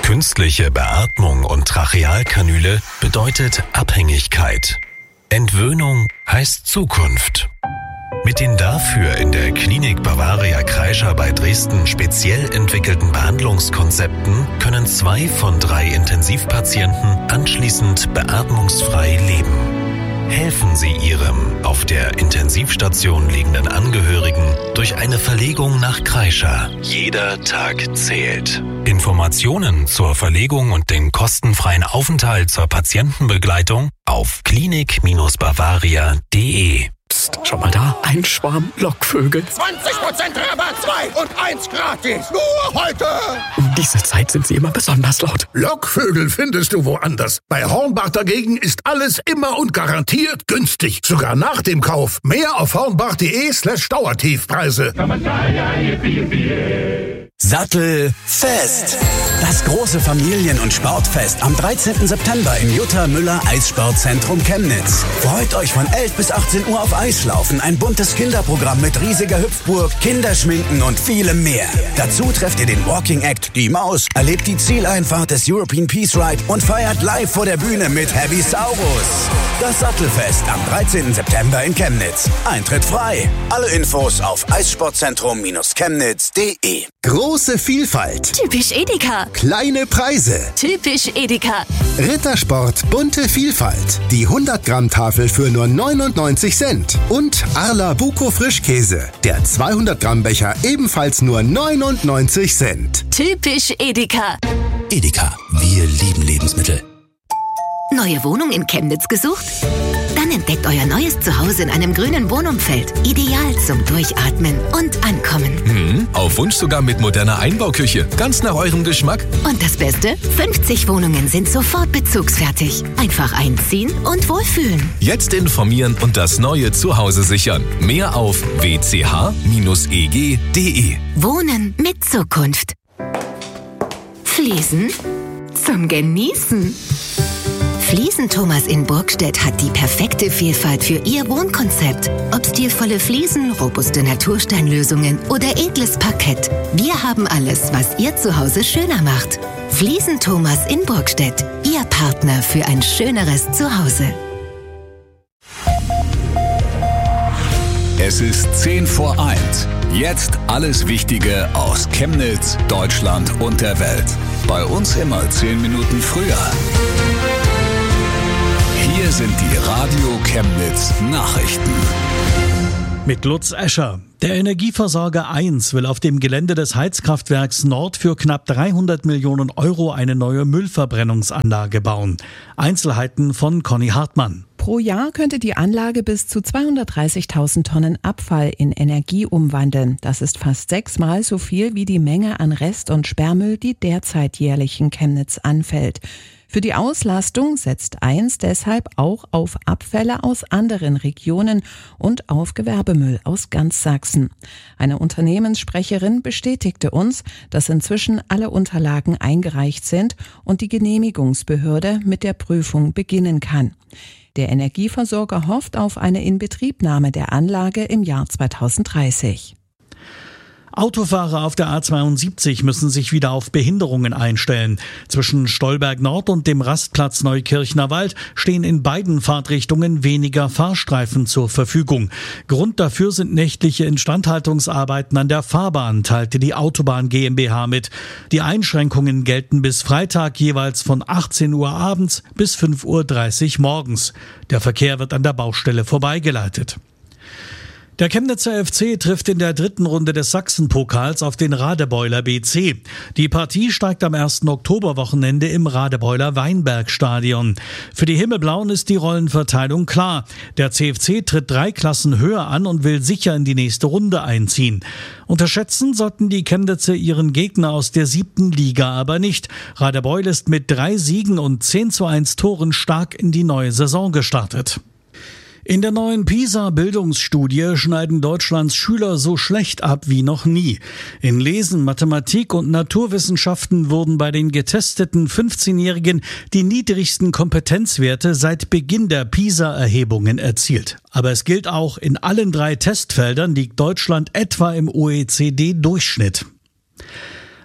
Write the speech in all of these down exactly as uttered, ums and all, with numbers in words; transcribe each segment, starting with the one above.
Künstliche Beatmung und Trachealkanüle bedeutet Abhängigkeit. Entwöhnung heißt Zukunft. Mit den dafür in der Klinik Bavaria Kreischer bei Dresden speziell entwickelten Behandlungskonzepten können zwei von drei Intensivpatienten anschließend beatmungsfrei leben. Helfen Sie Ihrem auf der Intensivstation liegenden Angehörigen durch eine Verlegung nach Kreischer. Jeder Tag zählt. Informationen zur Verlegung und den kostenfreien Aufenthalt zur Patientenbegleitung auf klinik Bavaria punkt de. Psst, schau mal da, ein Schwarm Lockvögel. zwanzig Prozent Rabatt, zwei und eins gratis. Nur heute. Um diese Zeit sind sie immer besonders laut. Lockvögel findest du woanders. Bei Hornbach dagegen ist alles immer und garantiert günstig. Sogar nach dem Kauf. Mehr auf hornbach.de slash Dauertiefpreise. Sattelfest. Das große Familien- und Sportfest am dreizehnten September im Jutta Müller Eissportzentrum Chemnitz. Freut euch von elf bis achtzehn Uhr auf Eislaufen, ein buntes Kinderprogramm mit riesiger Hüpfburg, Kinderschminken und vielem mehr. Dazu trefft ihr den Walking Act Die Maus, erlebt die Zieleinfahrt des European Peace Ride und feiert live vor der Bühne mit Heavy Saurus. Das Sattelfest am dreizehnten September in Chemnitz. Eintritt frei. Alle Infos auf eissportzentrum chemnitz punkt de. Große Vielfalt. Typisch Edeka. Kleine Preise. Typisch Edeka. Rittersport bunte Vielfalt. Die hundert Gramm Tafel für nur neunundneunzig Cent. Und Arla Buko Frischkäse. Der zweihundert Gramm Becher ebenfalls nur neunundneunzig Cent. Typisch Edeka. Edeka, wir lieben Lebensmittel. Neue Wohnung in Chemnitz gesucht? Dann entdeckt euer neues Zuhause in einem grünen Wohnumfeld. Ideal zum Durchatmen und Ankommen. Hm, auf Wunsch sogar mit moderner Einbauküche. Ganz nach eurem Geschmack. Und das Beste? fünfzig Wohnungen sind sofort bezugsfertig. Einfach einziehen und wohlfühlen. Jetzt informieren und das neue Zuhause sichern. Mehr auf w c h Bindestrich e g punkt de. Wohnen mit Zukunft. Fliesen zum Genießen. Fliesen Thomas in Burgstedt hat die perfekte Vielfalt für Ihr Wohnkonzept. Ob stilvolle Fliesen, robuste Natursteinlösungen oder edles Parkett. Wir haben alles, was Ihr Zuhause schöner macht. Fliesen Thomas in Burgstedt. Ihr Partner für ein schöneres Zuhause. Es ist zehn vor eins. Jetzt alles Wichtige aus Chemnitz, Deutschland und der Welt. Bei uns immer zehn Minuten früher. Hier sind die Radio Chemnitz Nachrichten. Mit Lutz Escher. Der Energieversorger eins will auf dem Gelände des Heizkraftwerks Nord für knapp dreihundert Millionen Euro eine neue Müllverbrennungsanlage bauen. Einzelheiten von Conny Hartmann. Pro Jahr könnte die Anlage bis zu zweihundertdreißigtausend Tonnen Abfall in Energie umwandeln. Das ist fast sechsmal so viel wie die Menge an Rest- und Sperrmüll, die derzeit jährlich in Chemnitz anfällt. Für die Auslastung setzt eins deshalb auch auf Abfälle aus anderen Regionen und auf Gewerbemüll aus ganz Sachsen. Eine Unternehmenssprecherin bestätigte uns, dass inzwischen alle Unterlagen eingereicht sind und die Genehmigungsbehörde mit der Prüfung beginnen kann. Der Energieversorger hofft auf eine Inbetriebnahme der Anlage im Jahr zweitausenddreißig. Autofahrer auf der A zweiundsiebzig müssen sich wieder auf Behinderungen einstellen. Zwischen Stolberg Nord und dem Rastplatz Neukirchner Wald stehen in beiden Fahrtrichtungen weniger Fahrstreifen zur Verfügung. Grund dafür sind nächtliche Instandhaltungsarbeiten an der Fahrbahn, teilte die Autobahn GmbH mit. Die Einschränkungen gelten bis Freitag jeweils von achtzehn Uhr abends bis fünf Uhr dreißig morgens. Der Verkehr wird an der Baustelle vorbeigeleitet. Der Chemnitzer F C trifft in der dritten Runde des Sachsenpokals auf den Radebeuler B C. Die Partie steigt am ersten Oktoberwochenende im Radebeuler Weinbergstadion. Für die Himmelblauen ist die Rollenverteilung klar. Der C F C tritt drei Klassen höher an und will sicher in die nächste Runde einziehen. Unterschätzen sollten die Chemnitzer ihren Gegner aus der siebten Liga aber nicht. Radebeul ist mit drei Siegen und zehn zu eins Toren stark in die neue Saison gestartet. In der neuen PISA-Bildungsstudie schneiden Deutschlands Schüler so schlecht ab wie noch nie. In Lesen, Mathematik und Naturwissenschaften wurden bei den getesteten fünfzehnjährigen die niedrigsten Kompetenzwerte seit Beginn der PISA-Erhebungen erzielt. Aber es gilt auch, in allen drei Testfeldern liegt Deutschland etwa im O E C D-Durchschnitt.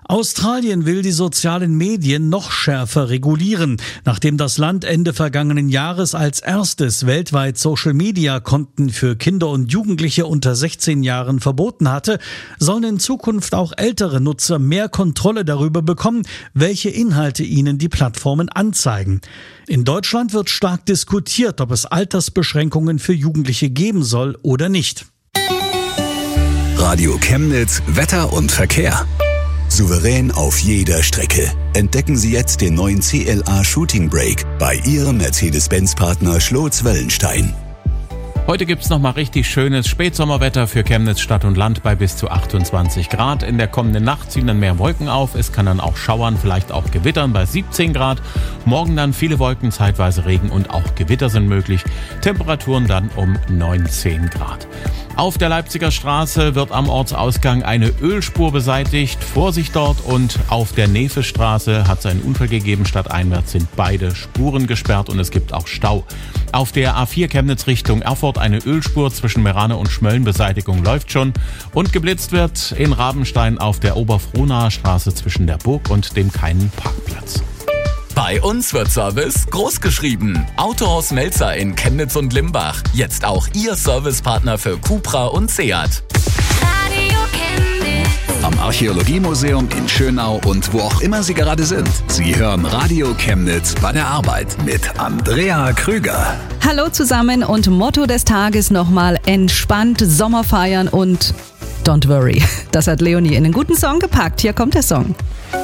Australien will die sozialen Medien noch schärfer regulieren. Nachdem das Land Ende vergangenen Jahres als erstes weltweit Social-Media-Konten für Kinder und Jugendliche unter sechzehn Jahren verboten hatte, sollen in Zukunft auch ältere Nutzer mehr Kontrolle darüber bekommen, welche Inhalte ihnen die Plattformen anzeigen. In Deutschland wird stark diskutiert, ob es Altersbeschränkungen für Jugendliche geben soll oder nicht. Radio Chemnitz, Wetter und Verkehr. Souverän auf jeder Strecke. Entdecken Sie jetzt den neuen C L A Shooting Brake bei Ihrem Mercedes-Benz-Partner Schlotz-Wellenstein. Heute gibt's noch mal richtig schönes Spätsommerwetter für Chemnitz Stadt und Land bei bis zu achtundzwanzig Grad. In der kommenden Nacht ziehen dann mehr Wolken auf. Es kann dann auch schauern, vielleicht auch gewittern bei siebzehn Grad. Morgen dann viele Wolken, zeitweise Regen und auch Gewitter sind möglich. Temperaturen dann um neunzehn Grad. Auf der Leipziger Straße wird am Ortsausgang eine Ölspur beseitigt. Vorsicht dort, und auf der Nevestraße hat es einen Unfall gegeben. Stadteinwärts sind beide Spuren gesperrt und es gibt auch Stau. Auf der A vier Chemnitz Richtung Erfurt eine Ölspur zwischen Merane und Schmölln. Beseitigung läuft schon. Und geblitzt wird in Rabenstein auf der Oberfrohnaer Straße zwischen der Burg und dem Keinen Parkplatz. Bei uns wird Service groß geschrieben. Autohaus Melzer in Chemnitz und Limbach. Jetzt auch Ihr Servicepartner für Cupra und Seat. Radio Chemnitz. Am Archäologiemuseum in Schönau und wo auch immer Sie gerade sind. Sie hören Radio Chemnitz bei der Arbeit mit Andrea Krüger. Hallo zusammen und Motto des Tages nochmal: entspannt Sommer feiern und don't worry. Das hat Leonie in einen guten Song gepackt. Hier kommt der Song.